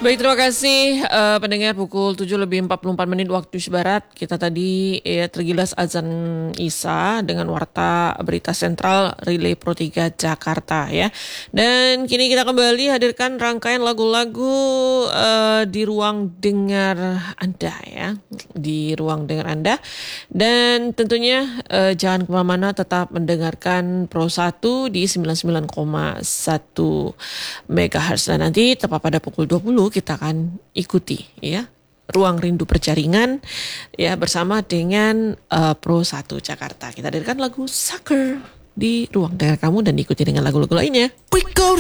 Baik, terima kasih pendengar. Pukul 7:44 waktu Barat. Kita tadi tergilas azan Isya dengan warta berita sentral Relay Pro 3 Jakarta ya. Dan kini kita kembali hadirkan rangkaian lagu-lagu di ruang dengar Anda ya. Di ruang dengar Anda. Dan tentunya jangan kemana-mana, tetap mendengarkan Pro 1 di 99,1 MHz. Dan nanti tepat pada pukul 20 kita akan ikuti ya Ruang Rindu Perjaringan ya bersama dengan Pro 1 Jakarta. Kita hadirkan lagu Sucker di ruang dengar kamu dan ikuti dengan lagu-lagu lainnya.